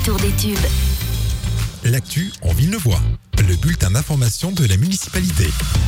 retour des tubes. L'actu en Villeneuvois, le bulletin d'information de la municipalité.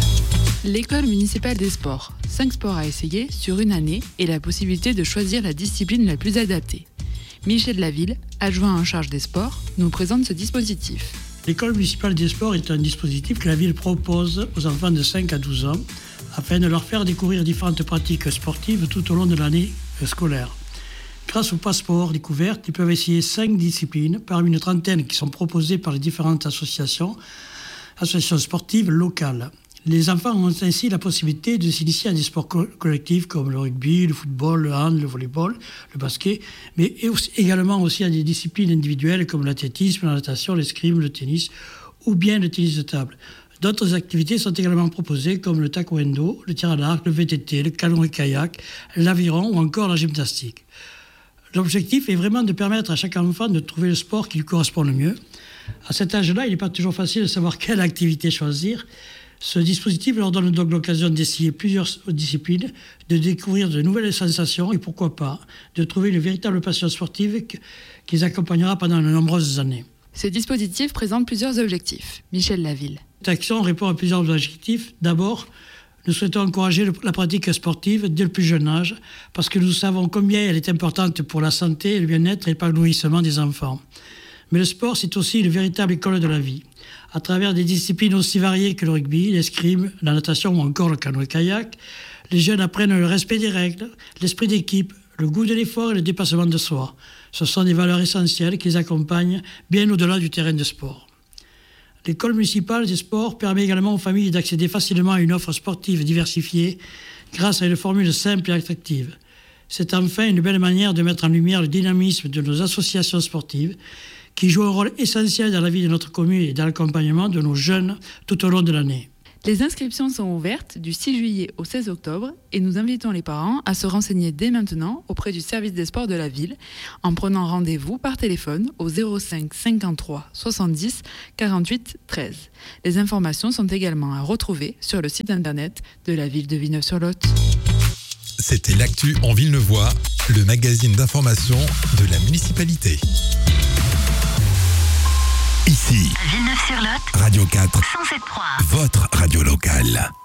L'école municipale des sports. 5 sports à essayer sur une année et la possibilité de choisir la discipline la plus adaptée. Michel Laville, adjoint en charge des sports, nous présente ce dispositif. L'école municipale des sports est un dispositif que la ville propose aux enfants de 5 à 12 ans afin de leur faire découvrir différentes pratiques sportives tout au long de l'année scolaire. Grâce au passeport découverte, ils peuvent essayer 5 disciplines parmi une trentaine qui sont proposées par les différentes associations sportives locales. Les enfants ont ainsi la possibilité de s'initier à des sports collectifs comme le rugby, le football, le hand, le volleyball, le basket, mais également aussi à des disciplines individuelles comme l'athlétisme, la natation, l'escrime, le tennis ou bien le tennis de table. D'autres activités sont également proposées comme le taekwondo, le tir à l'arc, le VTT, le canoë-kayak, l'aviron ou encore la gymnastique. L'objectif est vraiment de permettre à chaque enfant de trouver le sport qui lui correspond le mieux. À cet âge-là, il n'est pas toujours facile de savoir quelle activité choisir. Ce dispositif leur donne donc l'occasion d'essayer plusieurs disciplines, de découvrir de nouvelles sensations et pourquoi pas, de trouver une véritable passion sportive qui les accompagnera pendant de nombreuses années. Ce dispositif présente plusieurs objectifs. Michel Laville. Cette action répond à plusieurs objectifs. D'abord, nous souhaitons encourager la pratique sportive dès le plus jeune âge parce que nous savons combien elle est importante pour la santé, le bien-être et l'épanouissement des enfants. Mais le sport, c'est aussi une véritable école de la vie. À travers des disciplines aussi variées que le rugby, l'escrime, la natation ou encore le canoë-kayak, les jeunes apprennent le respect des règles, l'esprit d'équipe, le goût de l'effort et le dépassement de soi. Ce sont des valeurs essentielles qui les accompagnent bien au-delà du terrain de sport. L'école municipale des sports permet également aux familles d'accéder facilement à une offre sportive diversifiée grâce à une formule simple et attractive. C'est enfin une belle manière de mettre en lumière le dynamisme de nos associations sportives qui jouent un rôle essentiel dans la vie de notre commune et dans l'accompagnement de nos jeunes tout au long de l'année. Les inscriptions sont ouvertes du 6 juillet au 16 octobre et nous invitons les parents à se renseigner dès maintenant auprès du service des sports de la ville en prenant rendez-vous par téléphone au 05 53 70 48 13. Les informations sont également à retrouver sur le site internet de la ville de Villeneuve-sur-Lot. C'était l'actu en Villeneuvois, le magazine d'information de la municipalité. Ici, Villeneuve-sur-Lot, Radio 4, 107.3. votre radio locale.